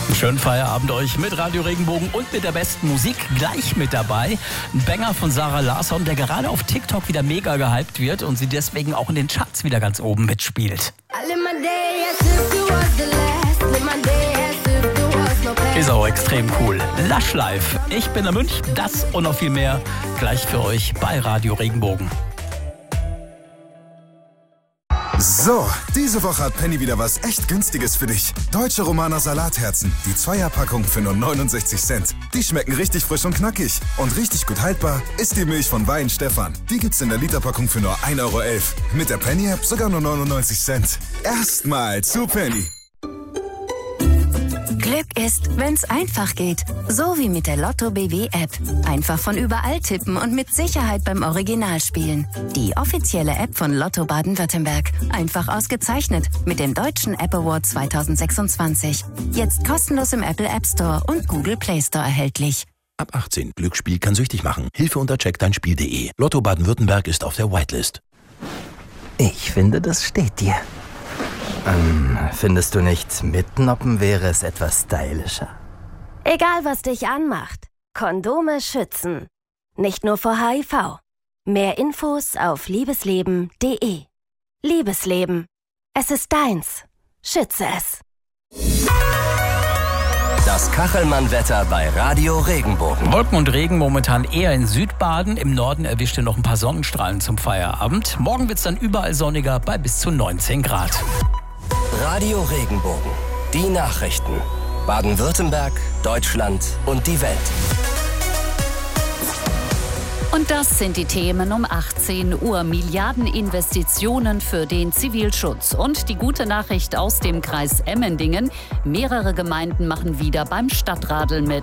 Einen schönen Feierabend euch mit Radio Regenbogen und mit der besten Musik gleich mit dabei. Ein Banger von Sarah Larsson, der gerade auf TikTok wieder mega gehypt wird und sie deswegen auch in den Charts wieder ganz oben mitspielt. Ist auch extrem cool. Lush Life. Ich bin der Münch. Das und noch viel mehr gleich für euch bei Radio Regenbogen. So, diese Woche hat Penny wieder was echt Günstiges für dich. Deutsche Romaner Salatherzen. Die Zweierpackung für nur 69 Cent. Die schmecken richtig frisch und knackig. Und richtig gut haltbar ist die Milch von Weihenstephan. Die gibt's in der Literpackung für nur 1,11 Euro. Mit der Penny-App sogar nur 99 Cent. Erstmal zu Penny. Glück ist, wenn's einfach geht. So wie mit der Lotto BW-App. Einfach von überall tippen und mit Sicherheit beim Original spielen. Die offizielle App von Lotto Baden-Württemberg. Einfach ausgezeichnet mit dem Deutschen App Award 2026. Jetzt kostenlos im Apple App Store und Google Play Store erhältlich. Ab 18. Glücksspiel kann süchtig machen. Hilfe unter checkdeinspiel.de. Lotto Baden-Württemberg ist auf der Whitelist. Ich finde, das steht dir. Findest du nicht, mitnoppen wäre es etwas stylischer? Egal, was dich anmacht. Kondome schützen. Nicht nur vor HIV. Mehr Infos auf liebesleben.de. Liebesleben. Es ist deins. Schütze es. Das Kachelmann-Wetter bei Radio Regenbogen. Wolken und Regen momentan eher in Südbaden. Im Norden erwischt ihr noch ein paar Sonnenstrahlen zum Feierabend. Morgen wird es dann überall sonniger bei bis zu 19 Grad. Radio Regenbogen. Die Nachrichten. Baden-Württemberg, Deutschland und die Welt. Und das sind die Themen um 18 Uhr. Milliardeninvestitionen für den Zivilschutz. Und die gute Nachricht aus dem Kreis Emmendingen. Mehrere Gemeinden machen wieder beim Stadtradeln mit.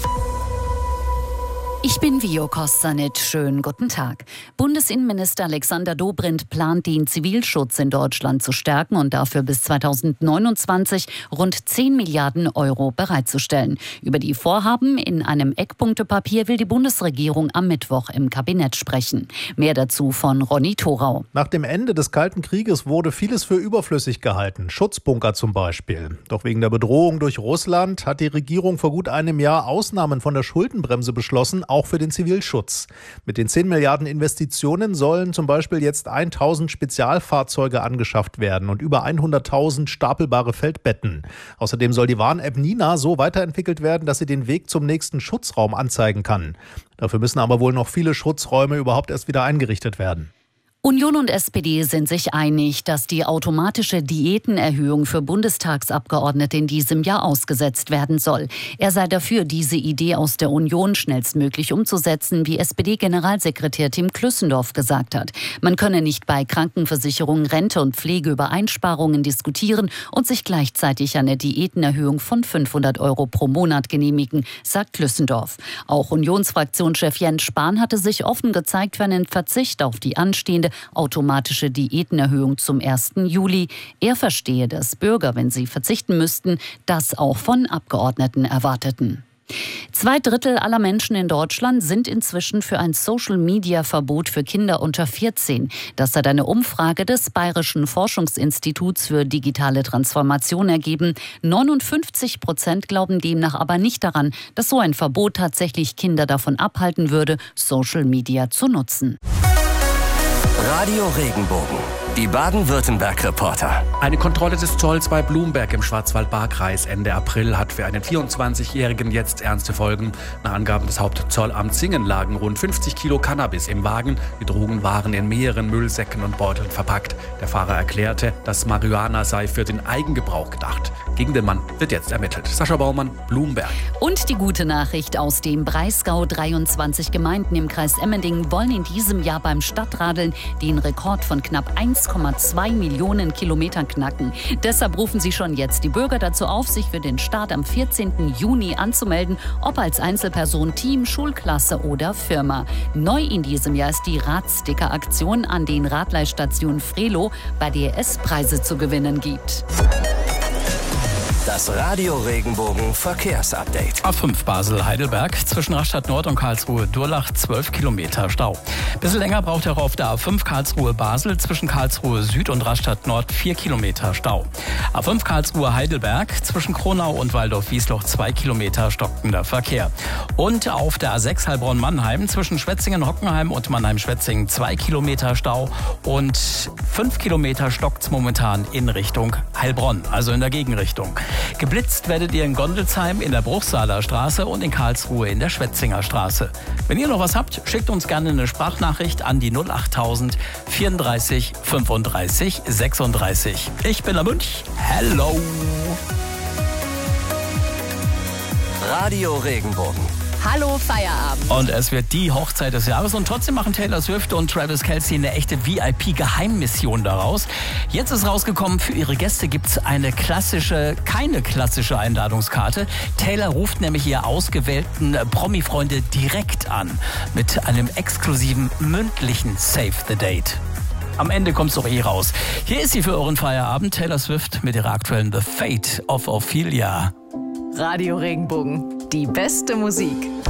Ich bin Vio Kostanit. Schönen guten Tag. Bundesinnenminister Alexander Dobrindt plant, den Zivilschutz in Deutschland zu stärken und dafür bis 2029 rund 10 Milliarden Euro bereitzustellen. Über die Vorhaben in einem Eckpunktepapier will die Bundesregierung am Mittwoch im Kabinett sprechen. Mehr dazu von Ronny Thorau. Nach dem Ende des Kalten Krieges wurde vieles für überflüssig gehalten. Schutzbunker zum Beispiel. Doch wegen der Bedrohung durch Russland hat die Regierung vor gut einem Jahr Ausnahmen von der Schuldenbremse beschlossen, auch für den Zivilschutz. Mit den 10 Milliarden Investitionen sollen zum Beispiel jetzt 1000 Spezialfahrzeuge angeschafft werden und über 100.000 stapelbare Feldbetten. Außerdem soll die Warn-App Nina so weiterentwickelt werden, dass sie den Weg zum nächsten Schutzraum anzeigen kann. Dafür müssen aber wohl noch viele Schutzräume überhaupt erst wieder eingerichtet werden. Union und SPD sind sich einig, dass die automatische Diätenerhöhung für Bundestagsabgeordnete in diesem Jahr ausgesetzt werden soll. Er sei dafür, diese Idee aus der Union schnellstmöglich umzusetzen, wie SPD-Generalsekretär Tim Klüssendorf gesagt hat. Man könne nicht bei Krankenversicherung, Rente und Pflege über Einsparungen diskutieren und sich gleichzeitig eine Diätenerhöhung von 500 Euro pro Monat genehmigen, sagt Klüssendorf. Auch Unionsfraktionschef Jens Spahn hatte sich offen gezeigt für einen Verzicht auf die anstehende automatische Diätenerhöhung zum 1. Juli. Er verstehe, dass Bürger, wenn sie verzichten müssten, das auch von Abgeordneten erwarteten. 2/3 aller Menschen in Deutschland sind inzwischen für ein Social-Media-Verbot für Kinder unter 14. Das hat eine Umfrage des Bayerischen Forschungsinstituts für digitale Transformation ergeben. 59% glauben demnach aber nicht daran, dass so ein Verbot tatsächlich Kinder davon abhalten würde, Social-Media zu nutzen. Radio Regenbogen. Die Baden-Württemberg-Reporter. Eine Kontrolle des Zolls bei Blumberg im Schwarzwald-Baar-Kreis Ende April hat für einen 24-Jährigen jetzt ernste Folgen. Nach Angaben des Hauptzollamts Singen lagen rund 50 Kilo Cannabis im Wagen. Die Drogen waren in mehreren Müllsäcken und Beuteln verpackt. Der Fahrer erklärte, dass Marihuana sei für den Eigengebrauch gedacht. Gegen den Mann wird jetzt ermittelt. Sascha Baumann, Blumberg. Und die gute Nachricht aus dem Breisgau: 23 Gemeinden im Kreis Emmendingen wollen in diesem Jahr beim Stadtradeln den Rekord von knapp 1,2 Millionen Kilometern knacken. Deshalb rufen sie schon jetzt die Bürger dazu auf, sich für den Start am 14. Juni anzumelden, ob als Einzelperson, Team, Schulklasse oder Firma. Neu in diesem Jahr ist die Radsticker-Aktion an den Radleihstationen Frelo, bei der es Preise zu gewinnen gibt. Das Radio Regenbogen Verkehrsupdate. A5 Basel-Heidelberg zwischen Rastatt Nord und Karlsruhe-Durlach 12 Kilometer Stau. Bisschen länger braucht ihr auch auf der A5 Karlsruhe-Basel zwischen Karlsruhe Süd und Rastatt Nord 4 Kilometer Stau. A5 Karlsruhe-Heidelberg zwischen Kronau und Waldorf-Wiesloch 2 Kilometer stockender Verkehr. Und auf der A6 Heilbronn-Mannheim zwischen Schwetzingen-Hockenheim und Mannheim-Schwetzingen 2 Kilometer Stau und 5 Kilometer stockt's momentan in Richtung Heilbronn, also in der Gegenrichtung. Geblitzt werdet ihr in Gondelsheim in der Bruchsaler Straße und in Karlsruhe in der Schwetzinger Straße. Wenn ihr noch was habt, schickt uns gerne eine Sprachnachricht an die 08000 34 35 36. Ich bin der Münch. Hello! Radio Regenbogen. Hallo Feierabend. Und es wird die Hochzeit des Jahres und trotzdem machen Taylor Swift und Travis Kelce eine echte VIP-Geheimmission daraus. Jetzt ist rausgekommen, für ihre Gäste gibt's keine klassische Einladungskarte. Taylor ruft nämlich ihr ausgewählten Promi-Freunde direkt an mit einem exklusiven mündlichen Save the Date. Am Ende kommt's doch raus. Hier ist sie für euren Feierabend, Taylor Swift mit ihrer aktuellen The Fate of Ophelia. Radio Regenbogen, die beste Musik.